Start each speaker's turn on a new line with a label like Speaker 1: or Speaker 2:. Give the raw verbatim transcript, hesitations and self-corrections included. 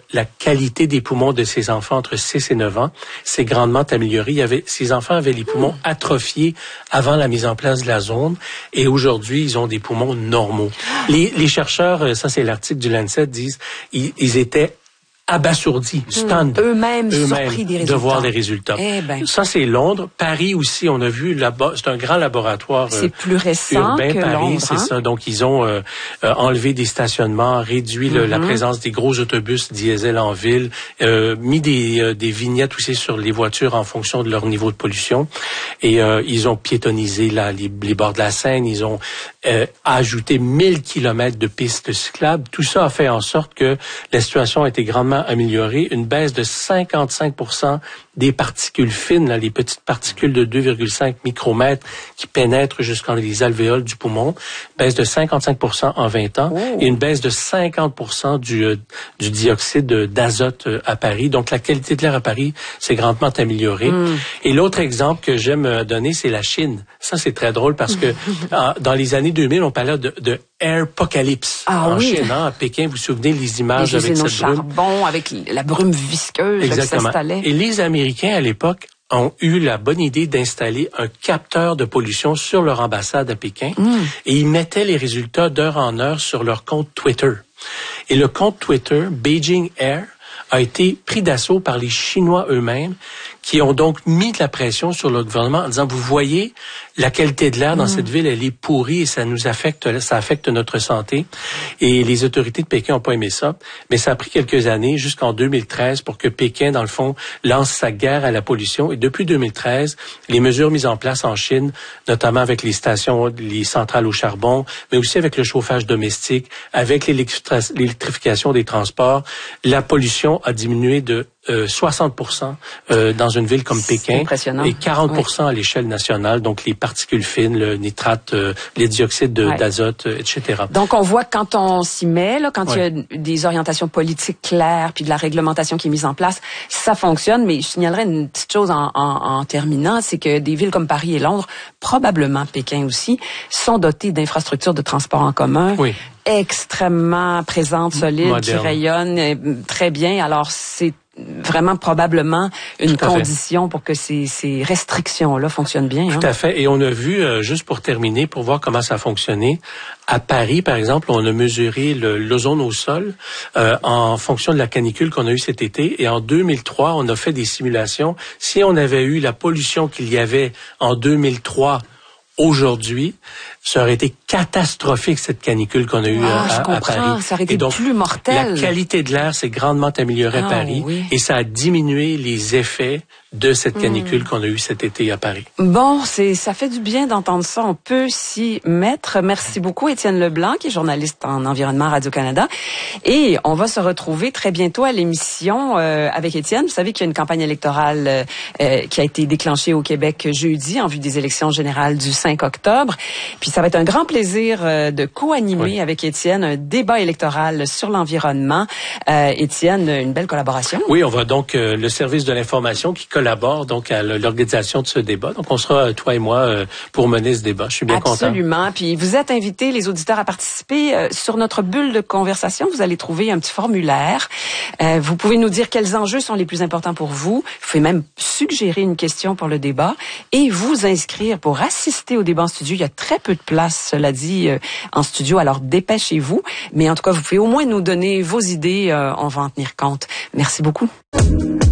Speaker 1: la qualité des poumons de ces enfants entre six et neuf ans s'est grandement améliorée. Il y avait, ces enfants avaient les poumons mmh. atrophiés avant la mise en place de la sonde et aujourd'hui, ils ont des poumons normaux. Les, les chercheurs, ça c'est l'article du Lancet, disent ils, ils étaient abasourdis, stunned,
Speaker 2: mmh. eux-mêmes,
Speaker 1: eux-mêmes
Speaker 2: surpris des résultats.
Speaker 1: de voir les résultats.
Speaker 2: Eh ben.
Speaker 1: Ça, c'est Londres. Paris aussi, on a vu là-bas, c'est un grand laboratoire
Speaker 2: c'est plus récent
Speaker 1: urbain,
Speaker 2: que
Speaker 1: Paris,
Speaker 2: Londres,
Speaker 1: c'est
Speaker 2: hein?
Speaker 1: ça. Donc, ils ont euh, euh, enlevé des stationnements, réduit le, mm-hmm. la présence des gros autobus diesel en ville, euh, mis des, euh, des vignettes aussi sur les voitures en fonction de leur niveau de pollution. Et euh, ils ont piétonnisé là, les, les bords de la Seine, ils ont euh, ajouté mille kilomètres de pistes cyclables. Tout ça a fait en sorte que la situation a été grandement améliorée. Une baisse de cinquante-cinq pour cent des particules fines, là, les petites particules de deux virgule cinq micromètres qui pénètrent jusqu'en les alvéoles du poumon, baisse de cinquante-cinq pour cent en vingt ans oh. et une baisse de cinquante pour cent du, euh, du dioxyde d'azote à Paris. Donc, la qualité de l'air à Paris s'est grandement améliorée. Mm. Et l'autre exemple que j'aime donner, c'est la Chine. Ça, c'est très drôle parce que dans les années deux mille, on parlait de, de Airpocalypse
Speaker 2: ah,
Speaker 1: en
Speaker 2: oui.
Speaker 1: Chine, hein, à Pékin. Vous vous souvenez les images
Speaker 2: les
Speaker 1: avec cette brume?
Speaker 2: charbon, avec la brume visqueuse
Speaker 1: Exactement.
Speaker 2: qui s'installait.
Speaker 1: Et les Américains, à l'époque, ont eu la bonne idée d'installer un capteur de pollution sur leur ambassade à Pékin mm. et ils mettaient les résultats d'heure en heure sur leur compte Twitter. Et le compte Twitter, Beijing Air, a été pris d'assaut par les Chinois eux-mêmes qui ont donc mis de la pression sur le gouvernement en disant, vous voyez, la qualité de l'air dans mmh. cette ville, elle est pourrie et ça nous affecte, ça affecte notre santé. Et les autorités de Pékin n'ont pas aimé ça. Mais ça a pris quelques années, jusqu'en deux mille treize, pour que Pékin, dans le fond, lance sa guerre à la pollution. Et depuis deux mille treize, les mesures mises en place en Chine, notamment avec les stations, les centrales au charbon, mais aussi avec le chauffage domestique, avec l'électrification des transports, la pollution a diminué de Euh, soixante pour cent euh, dans une ville comme Pékin et quarante pour cent oui. à l'échelle nationale. Donc, les particules fines, le nitrate, euh, les dioxydes de, ouais. d'azote, euh, et cetera.
Speaker 2: Donc, on voit que quand on s'y met, là, quand ouais. il y a des orientations politiques claires puis de la réglementation qui est mise en place, ça fonctionne. Mais je signalerais une petite chose en, en, en terminant, c'est que des villes comme Paris et Londres, probablement Pékin aussi, sont dotées d'infrastructures de transport en commun.
Speaker 1: Oui.
Speaker 2: extrêmement présentes, solides, Moderne. Qui rayonnent très bien. Alors, c'est vraiment probablement une condition fait. Pour que ces, ces restrictions-là fonctionnent bien.
Speaker 1: Tout
Speaker 2: hein.
Speaker 1: à fait. Et on a vu, euh, juste pour terminer, pour voir comment ça a fonctionné, à Paris, par exemple, on a mesuré le, l'ozone au sol euh, en fonction de la canicule qu'on a eue cet été. Et en deux mille trois, on a fait des simulations. Si on avait eu la pollution qu'il y avait en deux mille trois, aujourd'hui, ça aurait été catastrophique, cette canicule qu'on a eue
Speaker 2: ah,
Speaker 1: à,
Speaker 2: je
Speaker 1: à Paris.
Speaker 2: Ça aurait été
Speaker 1: et donc,
Speaker 2: plus mortel.
Speaker 1: La qualité de l'air s'est grandement améliorée ah, à Paris oui. et ça a diminué les effets de cette canicule mmh. qu'on a eue cet été à Paris.
Speaker 2: Bon, c'est ça fait du bien d'entendre ça. On peut s'y mettre. Merci beaucoup, Étienne Leblanc, qui est journaliste en environnement à Radio-Canada. Et on va se retrouver très bientôt à l'émission euh, avec Étienne. Vous savez qu'il y a une campagne électorale euh, qui a été déclenchée au Québec jeudi en vue des élections générales du cinq octobre. Puis ça va être un grand plaisir euh, de co-animer oui. avec Étienne un débat électoral sur l'environnement. Euh, Étienne, une belle collaboration.
Speaker 1: Oui, on va donc euh, le service de l'information qui collabore donc à l'organisation de ce débat. Donc, on sera, toi et moi, euh, pour mener ce débat. Je suis bien
Speaker 2: Absolument.
Speaker 1: content.
Speaker 2: Absolument. Puis, vous êtes invités, les auditeurs, à participer euh, sur notre bulle de conversation. Vous allez trouver un petit formulaire. Euh, vous pouvez nous dire quels enjeux sont les plus importants pour vous. Vous pouvez même suggérer une question pour le débat et vous inscrire pour assister au débat en studio. Il y a très peu de place, cela dit, euh, en studio. Alors, dépêchez-vous. Mais en tout cas, vous pouvez au moins nous donner vos idées. Euh, on va en tenir compte. Merci beaucoup.